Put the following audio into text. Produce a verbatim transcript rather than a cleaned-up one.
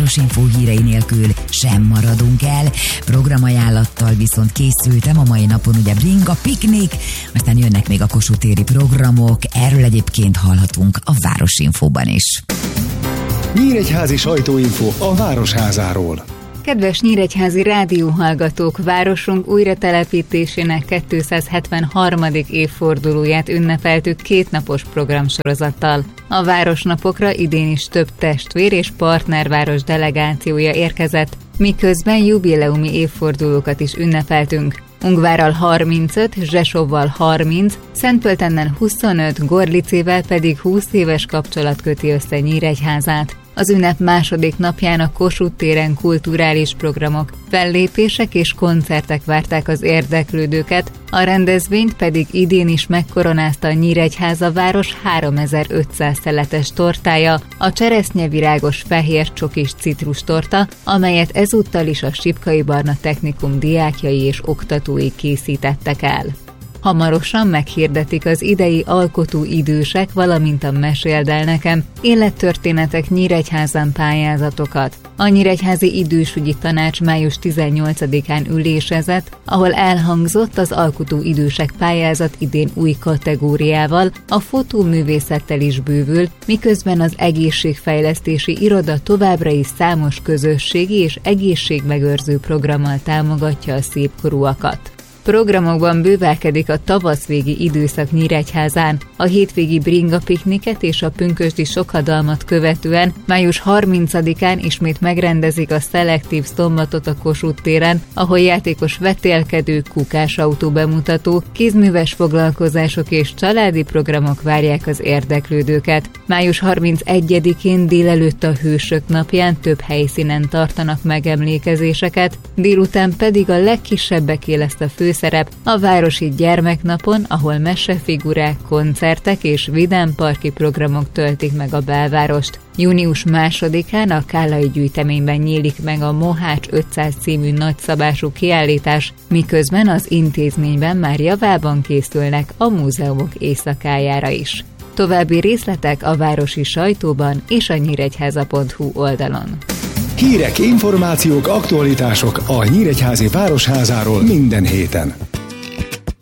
Városinfó hírei nélkül sem maradunk el. Programajánlattal viszont készültem a mai napon, ugye bringa, piknik, aztán jönnek még a Kossuth téri programok, erről egyébként hallhatunk a Városinfóban is. Nyíregyházi sajtóinfo a Városházáról. Kedves nyíregyházi rádióhallgatók, városunk újratelepítésének kétszázhetvenharmadik évfordulóját ünnepeltük kétnapos programsorozattal. A városnapokra idén is több testvér és partnerváros delegációja érkezett, miközben jubileumi évfordulókat is ünnepeltünk. Ungvárral harmincöt, Zsesovval harminc, Szentpöltenen huszonöt, Gorlicével pedig húsz éves kapcsolat köti össze Nyíregyházát. Az ünnep második napján a Kossuth téren kulturális programok, fellépések és koncertek várták az érdeklődőket, a rendezvényt pedig idén is megkoronázta a Nyíregyháza város háromezer-ötszáz szeletes tortája, a cseresznyevirágos fehér csokis citrustorta, amelyet ezúttal is a Sipkai Barna Technikum diákjai és oktatói készítettek el. Hamarosan meghirdetik az idei alkotó idősek, valamint a Meséld el nekem élettörténetek Nyíregyházán pályázatokat. A Nyíregyházi Idősügyi Tanács május tizennyolcadikán ülésezett, ahol elhangzott az alkotó idősek pályázat idén új kategóriával, a fotóművészettel is bővül, miközben az egészségfejlesztési iroda továbbra is számos közösségi és egészségmegőrző programmal támogatja a szépkorúakat. Programokban bővelkedik a tavaszvégi időszak Nyíregyházán, a hétvégi bringa pikniket és a pünkösdi sokhadalmat követően május harmincadikán ismét megrendezik a szelektív szombatot a Kossuth téren, ahol játékos vetélkedő, kukásautó bemutató, kézműves foglalkozások és családi programok várják az érdeklődőket. május harmincegyedikén délelőtt a Hősök napján több helyszínen tartanak megemlékezéseket, délután pedig a legkisebbeké lesz a fő szerep a Városi Gyermeknapon, ahol mesefigurák, koncertek és vidámparki programok töltik meg a belvárost. június másodikán a Kállai gyűjteményben nyílik meg a Mohács ötszáz című nagyszabású kiállítás, miközben az intézményben már javában készülnek a múzeumok éjszakájára is. További részletek a városi sajtóban és a nyíregyháza pont hu oldalon. Hírek, információk, aktualitások a Nyíregyházi Városházáról minden héten.